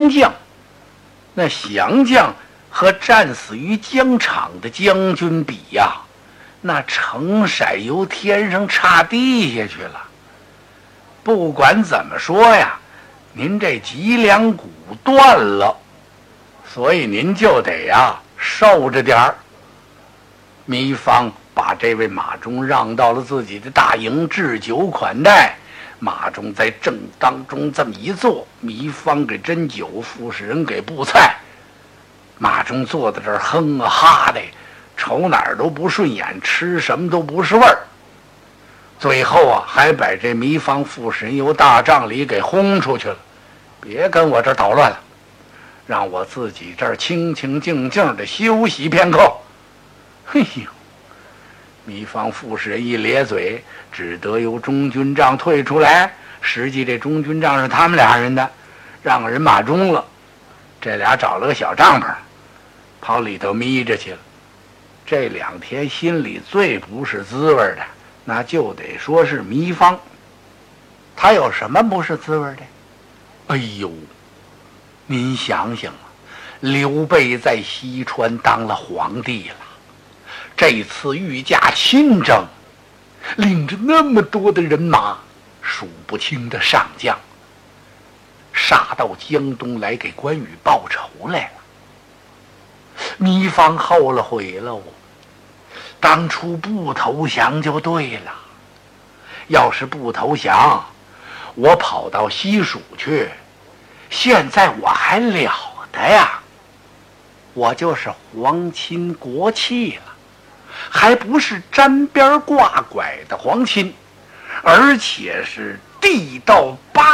降将，那降将和战死于疆场的将军比呀，那成色由天上差地下去了。不管怎么说呀，您这脊梁骨断了，所以您就得呀受着点儿。糜芳把这位马忠让到了自己的大营，置酒款待。马忠在正当中这么一坐，糜芳给斟酒，傅士仁给布菜。马忠坐在这儿哼啊哈的，瞅哪儿都不顺眼，吃什么都不是味儿。最后啊，还把这糜芳、傅士仁由大帐里给轰出去了。别跟我这儿捣乱了，让我自己这儿清清静静的休息片刻。嘿呦！糜芳、傅士仁一咧嘴，只得由中军帐退出来。实际这中军帐是他们俩人的，让人马忠了。这俩找了个小帐篷，跑里头眯着去了。这2天心里最不是滋味的，那就得说是糜芳。他有什么不是滋味的？哎呦，您想想啊，刘备在西川当了皇帝了。这次御驾亲征，领着那么多的人马，数不清的上将，杀到江东来给关羽报仇来了。糜芳后了悔了，当初不投降就对了。要是不投降，我跑到西蜀去，现在我还了得呀？我就是皇亲国戚了。还不是沾边挂拐的皇亲，而且是地道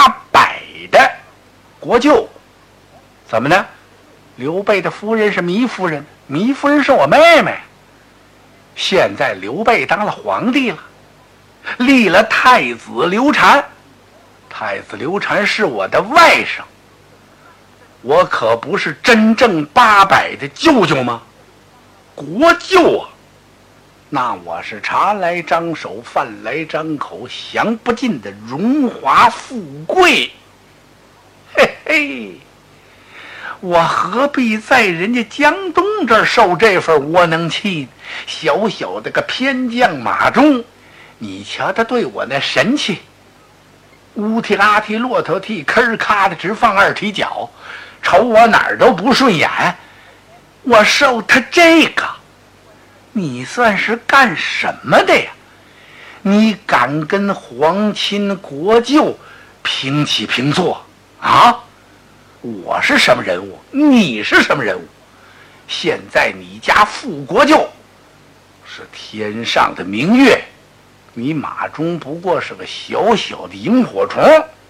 800的国舅。怎么呢？刘备的夫人是糜夫人，糜夫人是我妹妹。现在刘备当了皇帝了，立了太子刘禅。太子刘禅是我的外甥，我可不是真正800的舅舅吗？国舅啊！那我是茶来张手，饭来张口，享不尽的荣华富贵。嘿嘿，我何必在人家江东这儿受这份窝囊气？小小的个偏将马忠，你瞧他对我那神气，乌踢拉踢骆驼踢，吭咔的直放2踢脚，瞅我哪儿都不顺眼。我受他这个，你算是干什么的呀？你敢跟皇亲国舅平起平坐啊？我是什么人物？你是什么人物？现在你家副国舅是天上的明月，你马忠不过是个小小的萤火虫。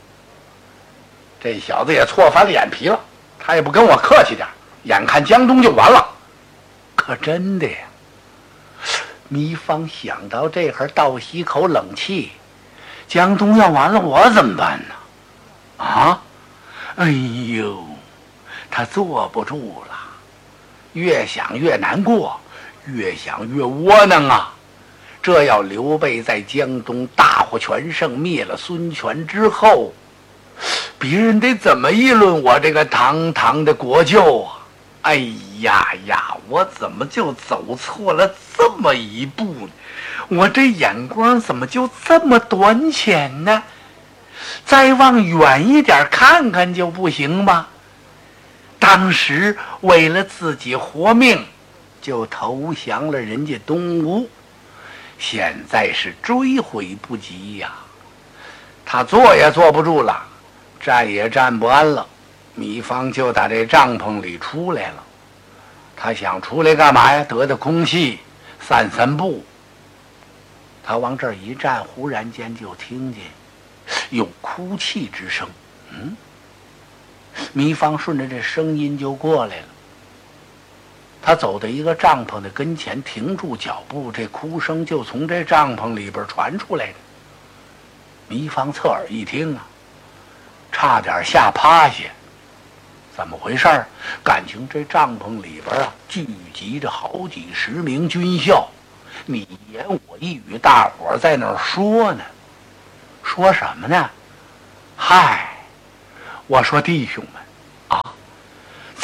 这小子也错翻了眼皮了，他也不跟我客气点，眼看江东就完了。可真的呀！糜芳想到这会儿，倒吸口冷气。江东要完了，我怎么办呢？啊！哎呦，他坐不住了，越想越难过，越想越窝囊啊！这要刘备在江东大获全胜，灭了孙权之后，别人得怎么议论我这个堂堂的国舅啊？哎呀呀，我怎么就走错了这么一步呢？我这眼光怎么就这么短浅呢？再往远一点看看就不行吗？当时为了自己活命，就投降了人家东吴，现在是追悔不及呀。他坐也坐不住了，站也站不安了。糜芳就打这帐篷里出来了。他想出来干嘛呀？得空气，散散步。他往这儿一站，忽然间就听见有哭泣之声。糜芳顺着这声音就过来了。他走到一个帐篷的跟前，停住脚步，这哭声就从这帐篷里边传出来的。糜芳侧耳一听啊，差点吓趴下。怎么回事？感情这帐篷里边啊，聚集着好几十名军校，你一言我一语，大伙儿在那儿说呢。说什么呢？嗨，我说弟兄们啊，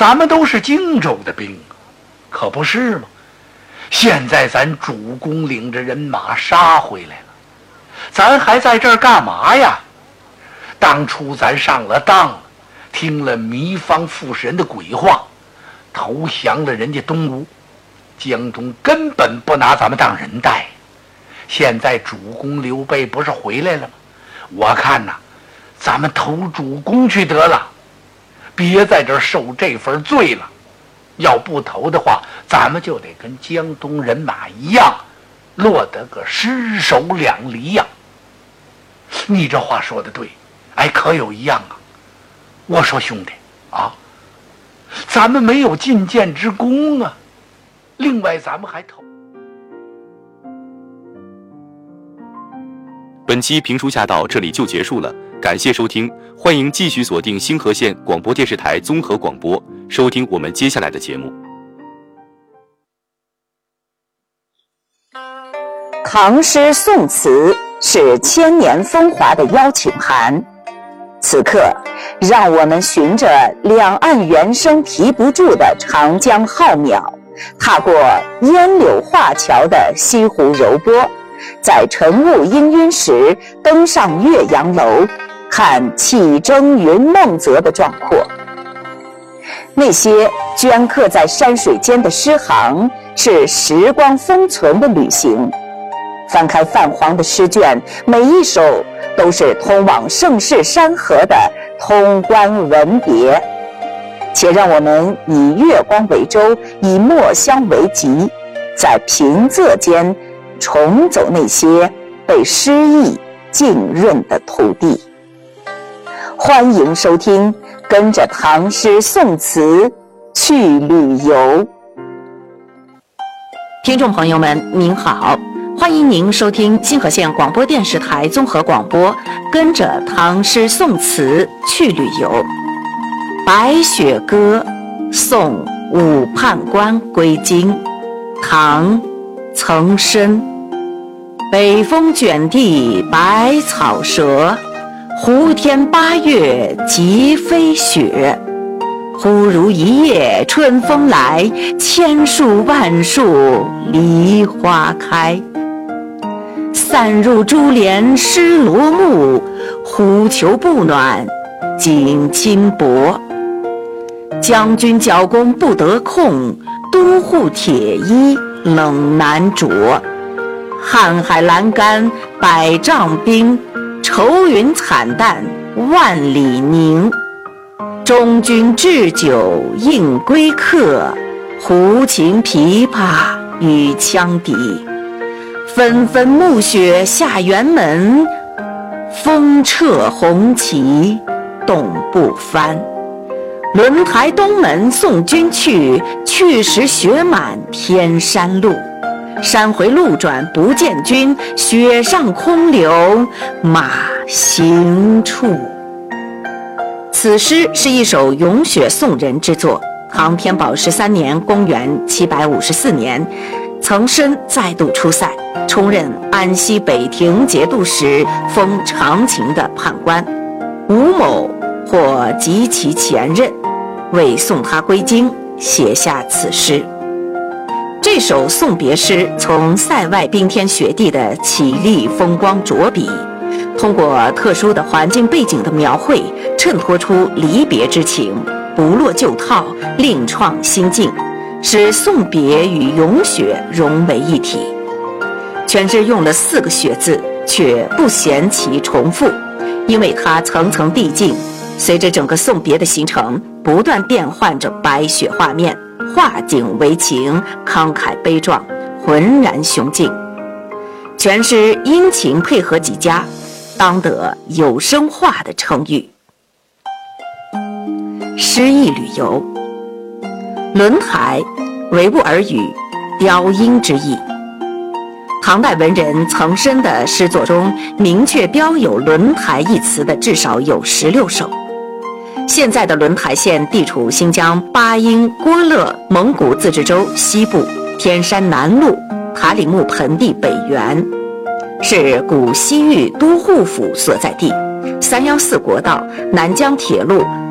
咱们都是荆州的兵，可不是吗？现在咱主公领着人马杀回来了，咱还在这儿干嘛呀？当初咱上了当，听了糜芳傅士仁的鬼话，投降了人家东吴，江东根本不拿咱们当人待。现在主公刘备不是回来了吗？我看呐，咱们投主公去得了，别在这儿受这份罪了。要不投的话，咱们就得跟江东人马一样，落得个尸首两离呀。你这话说的对，哎，可有一样啊。我说兄弟啊，咱们没有进谏之功啊。另外，咱们还投。 本期评书下到这里就结束了，感谢收听，欢迎继续锁定星河县广播电视台综合广播，收听我们接下来的节目。 唐诗宋词是千年风华的邀请函，此刻让我们循着两岸猿声啼不住的长江浩渺，踏过烟柳画桥的西湖柔波，在晨雾氤氲时登上岳阳楼，看气蒸云梦泽的壮阔。那些镌刻在山水间的诗行，是时光封存的旅行。翻开泛黄的诗卷，每一首都是通往盛世山河的通关文别。且让我们以月光为舟，以墨香为笈，在平仄间重走那些被诗意浸润的土地。欢迎收听，跟着唐诗宋词去旅游。 听众朋友们您好，欢迎您收听星河县广播电视台综合广播，跟着唐诗宋词去旅游。白雪歌，送武判官归京，唐，岑参。北风卷地白草折，胡天八月即飞雪。忽如一夜春风来，千树万树梨花开。散入珠帘湿罗幕，忽求不暖锦衾薄。将军角弓不得控，都护铁衣冷难着。瀚海阑干百丈冰，愁云惨淡万里凝。中军置酒应归客，胡琴琵琶与羌笛。纷纷暮雪下辕门，风掣红旗动不翻。轮台东门送君去，去时雪满天山路。山回路转不见君，雪上空留马行处。此诗是一首咏雪宋人之作。唐天宝13年公元754年，岑参再度出塞，充任安西北庭节度使，封长秦的判官。吴某或及其前任，为送他归京，写下此诗。这首送别诗从塞外冰天雪地的绮丽风光着笔，通过特殊的环境背景的描绘，衬托出离别之情，不落旧套，另创新境，使送别与咏雪融为一体。全诗用了4个雪字，却不嫌其重复，因为它层层递进，随着整个送别的行程，不断变换着白雪画面，画景为情，慷慨悲壮，浑然雄劲。全诗音情配合极佳，当得有声画的称誉。诗意旅游，轮台为物而语，雕鹰之意。唐代文人岑参的诗作中，明确标有轮台一词的至少有16首。现在的轮台县地处新疆巴音郭勒蒙古自治州西部，天山南麓，塔里木盆地北缘，是古西域都护府所在地，314国道、南疆铁路、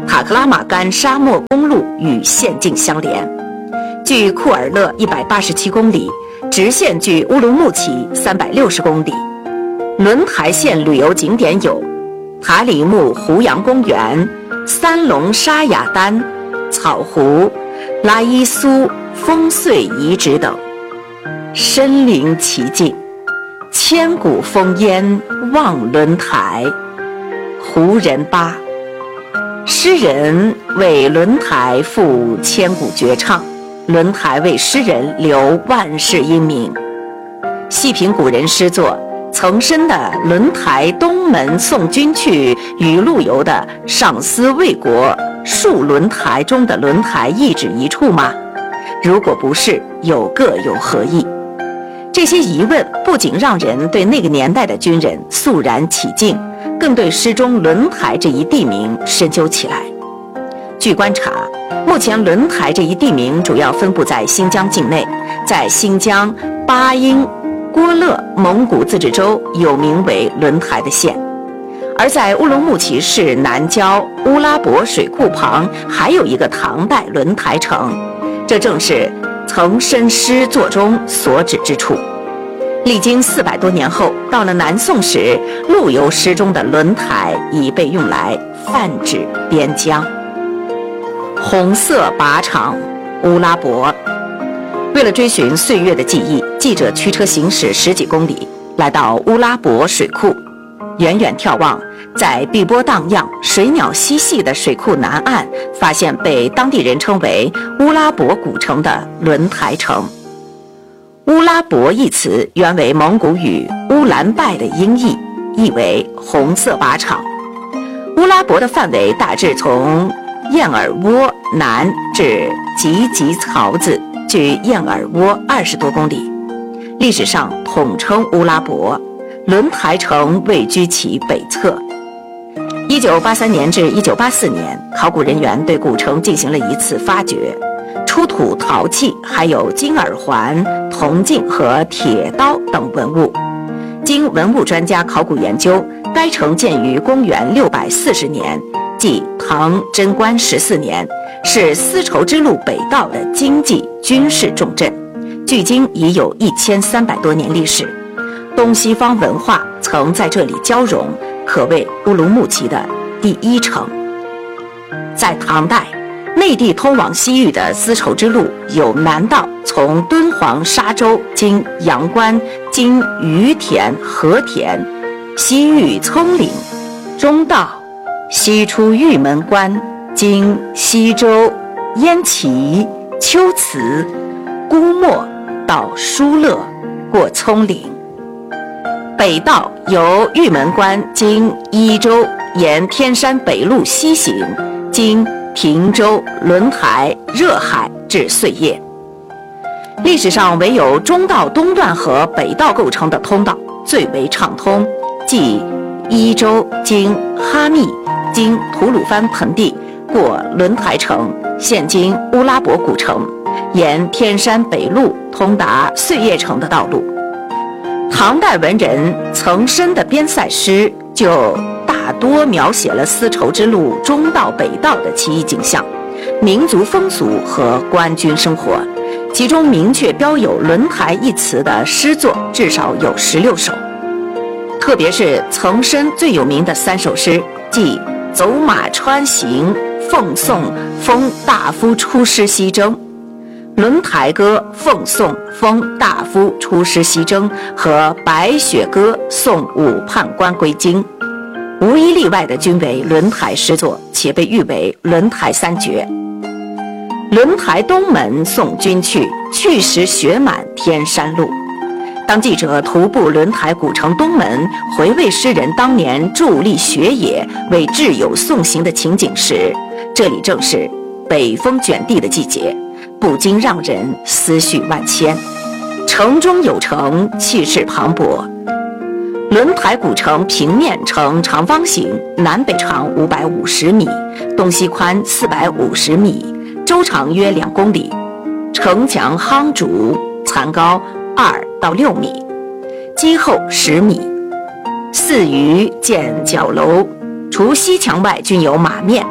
塔克拉玛干沙漠公路与县境相连，距库尔勒187公里，直线距乌鲁木齐360公里。轮台县旅游景点有塔里木湖洋公园、三龙沙雅丹、草湖、拉伊苏烽燧遗址等。身临其境，千古烽烟望轮台。胡人巴，诗人为轮台赋千古绝唱，轮台为诗人留万世英名。细品古人诗作，岑参的《轮台东门送君去》与陆游的《上思魏国戍轮台》中的轮台一指一处吗？如果不是，又各有何意？这些疑问不仅让人对那个年代的军人肃然起敬，更对诗中轮台这一地名深究起来。据观察，目前轮台这一地名主要分布在新疆境内，在新疆巴音郭勒蒙古自治州有名为轮台的县，而在乌鲁木齐市南郊乌拉博水库旁还有一个唐代轮台城，这正是岑参诗作中所指之处。历经400多年后，到了南宋时，陆游诗中的轮台已被用来泛指边疆。红色靶场乌拉博，为了追寻岁月的记忆，记者驱车行驶10几公里，来到乌拉博水库。远远眺望，在碧波荡漾、水鸟嬉戏的水库南岸，发现被当地人称为乌拉博古城的轮台城。乌拉博一词原为蒙古语乌兰拜的音译，意为红色靶场。乌拉博的范围大致从燕尔窝南至吉吉槽子，距燕尔窝20多公里，历史上统称乌拉博。轮台城位居其北侧。1983年至1984年，考古人员对古城进行了一次发掘，出土陶器，还有金耳环、铜镜和铁刀等文物。经文物专家考古研究，该城建于公元640年，即唐贞观14年，是丝绸之路北道的经济军事重镇，距今已有1300多年历史。东西方文化曾在这里交融，可谓乌鲁木齐的第一城。在唐代，内地通往西域的丝绸之路有南道从敦煌沙洲经阳关，经于田、和田，西域葱岭；中道西出玉门关，经西周、燕齐、龟兹、姑墨到疏勒，过葱岭。北道由玉门关经伊州，沿天山北路西行，经平州、轮台、热海至碎叶。历史上唯有中道东段和北道构成的通道最为畅通，即伊州经哈密，经吐鲁番盆地，过轮台城，现今乌拉博古城，沿天山北路通达碎叶城的道路。唐代文人岑参的边塞诗就大多描写了丝绸之路中道北道的奇异景象、民族风俗和官军生活，其中明确标有轮台一词的诗作至少有16首，特别是岑参最有名的3首诗，即走马川行、奉送封大夫出师西征、轮台歌奉送封大夫出师西征和白雪歌送武判官归京，无一例外的均为轮台诗作，且被誉为轮台3绝。轮台东门送君去，去时雪满天山路。当记者徒步轮台古城东门，回味诗人当年伫立雪野为挚友送行的情景时，这里正是北风卷地的季节，不禁让人思绪万千。城中有城，气势磅礴。轮台古城平面呈长方形，南北长550米，东西宽450米，周长约2公里，城墙夯筑，残高2到6米，基厚10米。4隅建角楼，除西墙外均有马面。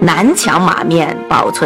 南墙马面保存